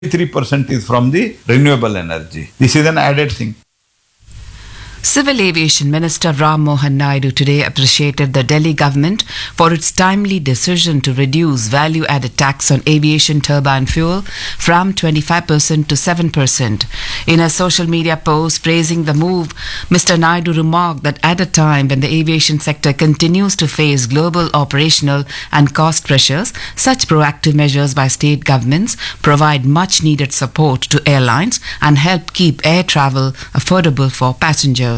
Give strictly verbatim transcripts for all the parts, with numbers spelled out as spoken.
three percent is from the renewable energy. This is an added thing. Civil Aviation Minister Ram Mohan Naidu today appreciated the Delhi government for its timely decision to reduce value-added tax on aviation turbine fuel from twenty-five percent to seven percent. In a social media post praising the move, Mister Naidu remarked that at a time when the aviation sector continues to face global operational and cost pressures, such proactive measures by state governments provide much-needed support to airlines and help keep air travel affordable for passengers.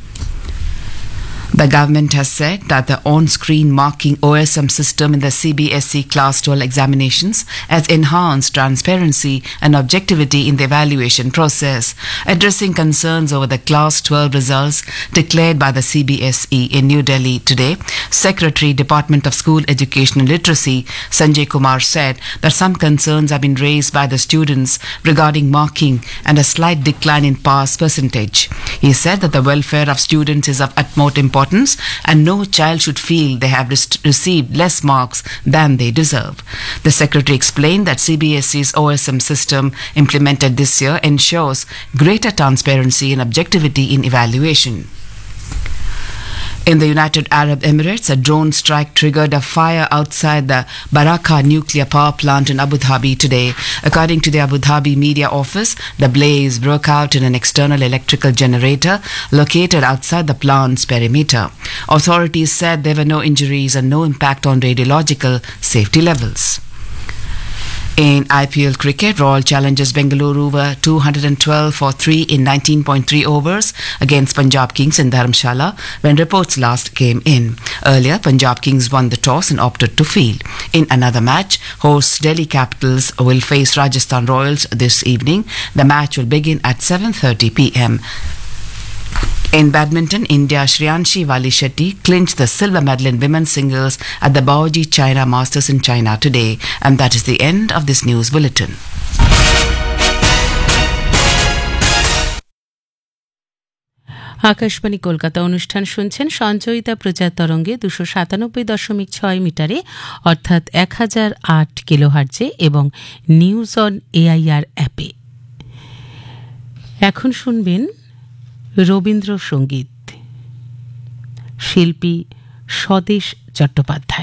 The government has said that the on-screen marking O S M system in the C B S E Class twelve examinations has enhanced transparency and objectivity in the evaluation process. Addressing concerns over the Class twelve results declared by the C B S E in New Delhi today, Secretary, Department of School Education and Literacy, Sanjay Kumar said that some concerns have been raised by the students regarding marking and a slight decline in pass percentage. He said that the welfare of students is of utmost importance and no child should feel they have received less marks than they deserve. The Secretary explained that C B S E's O S M system implemented this year ensures greater transparency and objectivity in evaluation. In the United Arab Emirates, a drone strike triggered a fire outside the Baraka nuclear power plant in Abu Dhabi today. According to the Abu Dhabi media office, the blaze broke out in an external electrical generator located outside the plant's perimeter. Authorities said there were no injuries and no impact on radiological safety levels. In I P L cricket, Royal Challengers Bengaluru were two hundred twelve for three in nineteen point three overs against Punjab Kings in Dharamshala when reports last came in. Earlier, Punjab Kings won the toss and opted to field. In another match, hosts Delhi Capitals will face Rajasthan Royals this evening. The match will begin at seven thirty p m In badminton, India Shriyanshi Wali Shetty clinched the silver medal in women's singles at the Baoji China Masters in China today. And that is the end of this news bulletin. Akashvani Kolkata অনুষ্ঠান শুনছেন সঞ্চয়িতা প্রচার তরঙ্গে দুশো সাতানব্বই দশমিক ছয় মিটারে অর্থাৎ এক হাজার আট কিলোহার্জে এবং নিউজ অন এআইআর অ্যাপে। এখন শুনবেন রবীন্দ্রসঙ্গীত, শিল্পী স্বদেশ চট্টোপাধ্যায়।